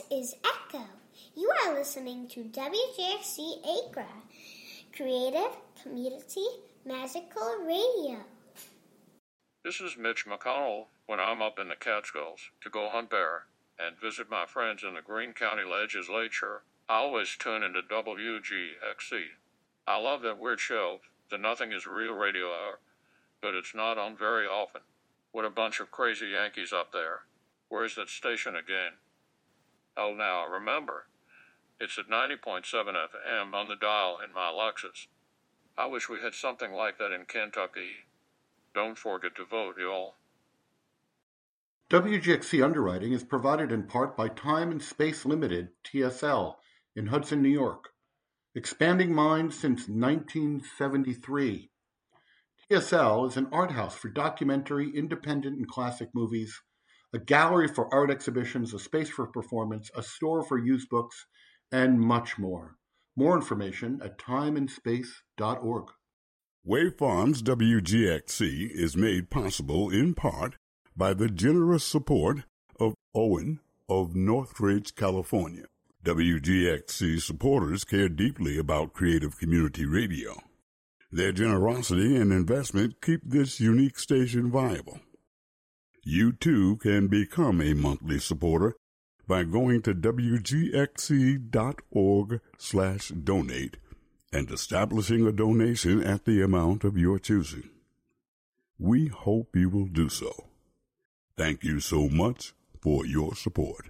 is Echo. You are listening to WJXC Acra, creative, community, magical radio. This is Mitch McConnell when I'm up in the Catskills to go hunt bear and visit my friends in the Greene County Legislature. I always tune into WGXC. I love that weird show, the Nothing is Real radio hour, but it's not on very often. What a bunch of crazy Yankees up there. Where's that station again? Oh, now, remember, it's at 90.7 FM on the dial in my Lexus. I wish we had something like that in Kentucky. Don't forget to vote, y'all. WGXC underwriting is provided in part by Time and Space Limited, TSL, in Hudson, New York. Expanding minds since 1973. TSL is an art house for documentary, independent, and classic movies, a gallery for art exhibitions, a space for performance, a store for used books, and much more. More information at timeandspace.org. Wave Farms WGXC is made possible in part by the generous support of Owen of Northridge, California. WGXC supporters care deeply about creative community radio. Their generosity and investment keep this unique station viable. You too can become a monthly supporter by going to wgxc.org/donate and establishing a donation at the amount of your choosing. We hope you will do so. Thank you so much for your support.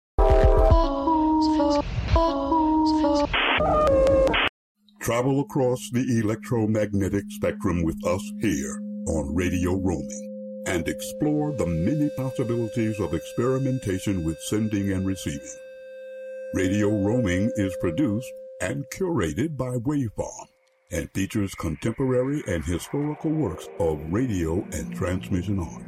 Travel across the electromagnetic spectrum with us here on Radio Roaming and explore the many possibilities of experimentation with sending and receiving. Radio Roaming is produced and curated by Waveform and features contemporary and historical works of radio and transmission art.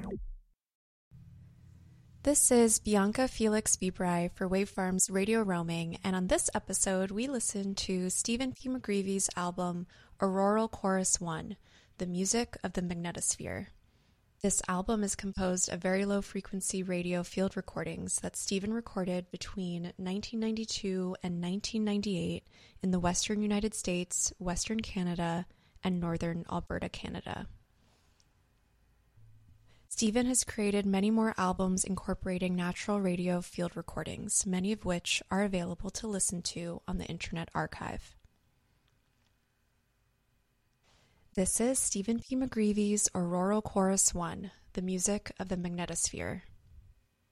This is Bianca Felix Bibrai for Waveform's Radio Roaming, and on this episode we listen to Stephen P. McGreevy's album Auroral Chorus 1, The Music of the Magnetosphere. This album is composed of very low-frequency radio field recordings that Stephen recorded between 1992 and 1998 in the western United States, western Canada, and northern Alberta, Canada. Stephen has created many more albums incorporating natural radio field recordings, many of which are available to listen to on the Internet Archive. This is Stephen P. McGreevy's Auroral Chorus 1, The Music of the Magnetosphere.